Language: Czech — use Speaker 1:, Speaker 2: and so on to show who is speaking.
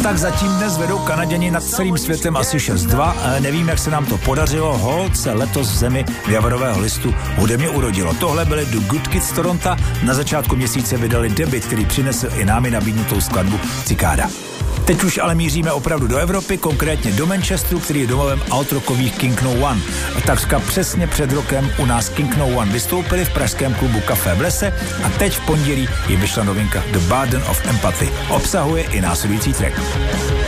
Speaker 1: tak zatím dnes vedou Kanaděni nad celým světem asi 6-2. Nevím, jak se nám to podařilo. Holt se letos v zemi Javorového listu hudebně urodilo. Tohle byly The Good Kids Toronto. Na začátku měsíce vydali debut, který přinesl i námi nabídnutou skladbu Cikáda. Teď už ale míříme opravdu do Evropy, konkrétně do Manchesteru, který je domovem altrockových King No One. Takřka přesně před rokem u nás King No One vystoupili v pražském klubu Café v lese a teď v pondělí jim vyšla novinka The Burden of Empathy. Obsahuje i následující track.